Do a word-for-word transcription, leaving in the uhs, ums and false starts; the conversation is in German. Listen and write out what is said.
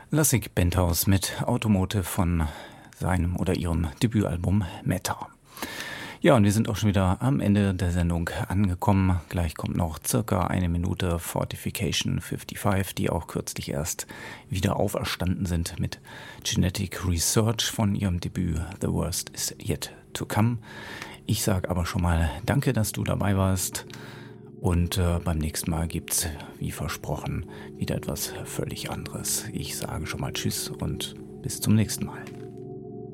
Lassig Benthaus mit Automotive von seinem oder ihrem Debütalbum Meta. Ja, und wir sind auch schon wieder am Ende der Sendung angekommen. Gleich kommt noch circa eine Minute Fortification fünfundfünfzig, die auch kürzlich erst wieder auferstanden sind mit Genetic Research von ihrem Debüt The Worst Is Yet To Come. Ich sage aber schon mal danke, dass du dabei warst. Und äh, beim nächsten Mal gibt's, wie versprochen, wieder etwas völlig anderes. Ich sage schon mal Tschüss und bis zum nächsten Mal.